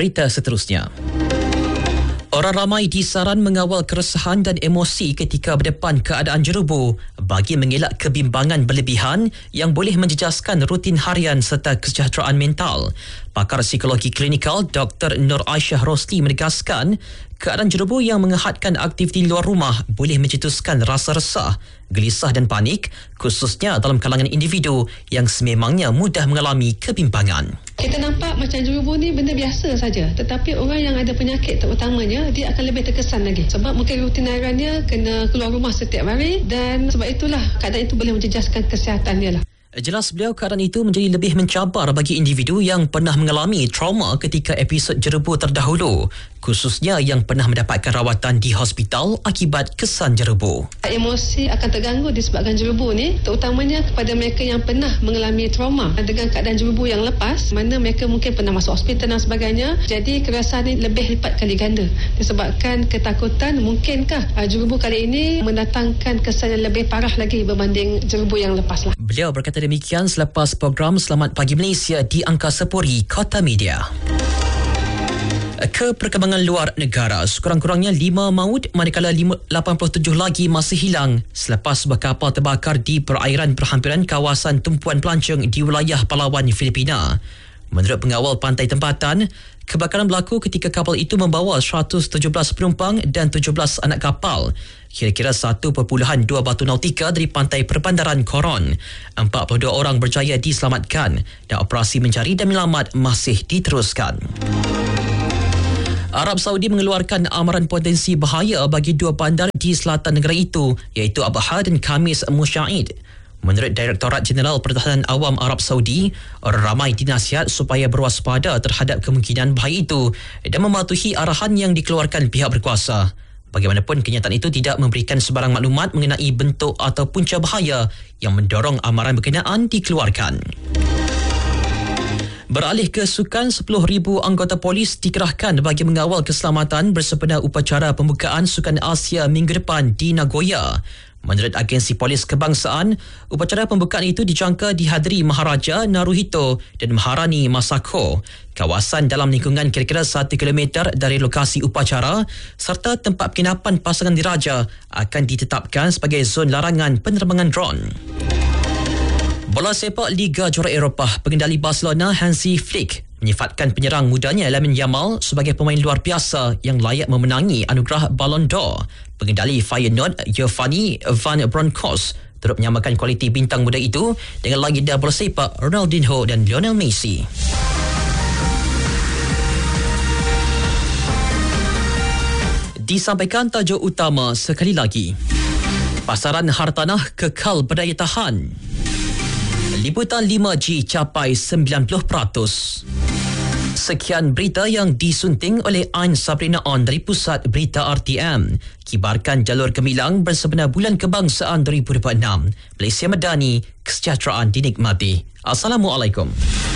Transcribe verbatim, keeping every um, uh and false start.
berita seterusnya. Orang ramai disaran mengawal keresahan dan emosi ketika berdepan keadaan jerubu bagi mengelak kebimbangan berlebihan yang boleh menjejaskan rutin harian serta kesejahteraan mental. Pakar psikologi klinikal Doktor Nur Aisyah Rosli menegaskan, keadaan jerubu yang mengehadkan aktiviti luar rumah boleh mencetuskan rasa resah, gelisah dan panik, khususnya dalam kalangan individu yang sememangnya mudah mengalami kebimbangan. Kita nampak macam jerubu ni benda biasa saja, tetapi orang yang ada penyakit terutamanya dia akan lebih terkesan lagi sebab mungkin rutin hariannya kena keluar rumah setiap hari dan sebab itulah keadaan itu boleh menjejaskan kesihatan dia lah. Jelas beliau keadaan itu menjadi lebih mencabar bagi individu yang pernah mengalami trauma ketika episod jerubu terdahulu, khususnya yang pernah mendapatkan rawatan di hospital akibat kesan jerubu. Emosi akan terganggu disebabkan jerubu ni, terutamanya kepada mereka yang pernah mengalami trauma dengan keadaan jerubu yang lepas, mana mereka mungkin pernah masuk hospital dan sebagainya. Jadi kerasaan ni lebih lipat kali ganda disebabkan ketakutan mungkinkah jerubu kali ini mendatangkan kesan yang lebih parah lagi berbanding jerubu yang lepas lah. Beliau berkata demikian selepas program Selamat Pagi Malaysia di Angkasa Puri, Kota Media. Ke perkembangan luar negara, sekurang-kurangnya lima maut manakala lapan puluh tujuh lagi masih hilang selepas sebuah kapal terbakar di perairan berhampiran kawasan tumpuan pelancong di wilayah Palawan, Filipina. Menurut pengawal pantai tempatan, kebakaran berlaku ketika kapal itu membawa seratus tujuh belas penumpang dan tujuh belas anak kapal, kira-kira satu perpuluhan dua batu nautika dari pantai perbandaran Coron. empat puluh dua orang berjaya diselamatkan dan operasi mencari dan menyelamat masih diteruskan. Arab Saudi mengeluarkan amaran potensi bahaya bagi dua bandar di selatan negara itu, iaitu Abha dan Khamis Musyaid. Menurut Direktorat Jeneral Pertahanan Awam Arab Saudi, orang ramai dinasihat supaya berwaspada terhadap kemungkinan bahaya itu dan mematuhi arahan yang dikeluarkan pihak berkuasa. Bagaimanapun, kenyataan itu tidak memberikan sebarang maklumat mengenai bentuk atau punca bahaya yang mendorong amaran berkenaan dikeluarkan. Beralih ke sukan, sepuluh ribu anggota polis dikerahkan bagi mengawal keselamatan bersempena upacara pembukaan Sukan Asia minggu depan di Nagoya. Menurut agensi polis kebangsaan, upacara pembukaan itu dijangka dihadiri Maharaja Naruhito dan Maharani Masako. Kawasan dalam lingkungan kira-kira satu kilometer dari lokasi upacara serta tempat penginapan pasangan diraja akan ditetapkan sebagai zon larangan penerbangan drone. Bola sepak Liga Juara Eropah, pengendali Barcelona Hansi Flick menyifatkan penyerang mudanya Lamine Yamal sebagai pemain luar biasa yang layak memenangi anugerah Ballon d'Or. Pengendali Feyenoord Giovanni Van Bronckhorst turut menyamakan kualiti bintang muda itu dengan legenda bola sepak Ronaldinho dan Lionel Messi. Disampaikan tajuk utama sekali lagi. Pasaran hartanah kekal berdaya tahan. Liputan lima G capai sembilan puluh peratus. Sekian berita yang disunting oleh Ain Sabrina On dari Pusat Berita R T M. Kibarkan jalur gemilang bersempena Bulan Kebangsaan dua ribu dua puluh enam. Malaysia Madani, kesejahteraan dinikmati. Assalamualaikum.